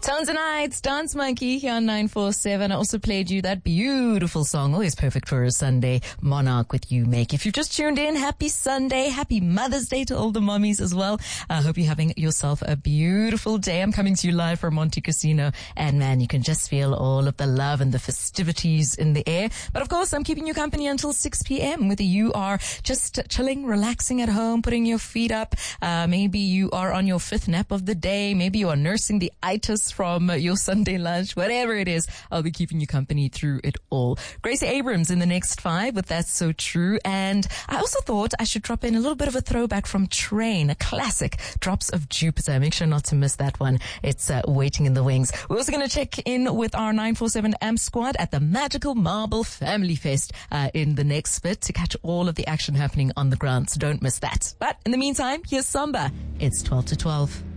Tones and Nights, Dance Monkey here on 947. I also played you that beautiful song, always perfect for a Sunday, Monarch with You Make. If you've just tuned in, happy Sunday, happy Mother's Day to all the mommies as well. I hope you're having yourself a beautiful day. I'm coming to you live from Monte Casino, and man, you can just feel all of the love and the festivities in the air. But of course, I'm keeping you company until 6 p.m. whether you are just chilling, relaxing at home, putting your feet up. Maybe you are on your fifth nap of the day. Maybe you are nursing the itis from your Sunday lunch. Whatever it is, I'll be keeping you company through it all. Gracie Abrams in the next 5 with That's So True. And I also thought I should drop in a little bit of a throwback from Train, a classic, Drops of Jupiter. Make sure not to miss that one. It's waiting in the wings. We're also going to check in with our 947 AMP squad at the Magical Marble Family Fest in the next bit to catch all of the action happening on the ground. So don't miss that. But in the meantime, here's Samba. It's 12 to 12.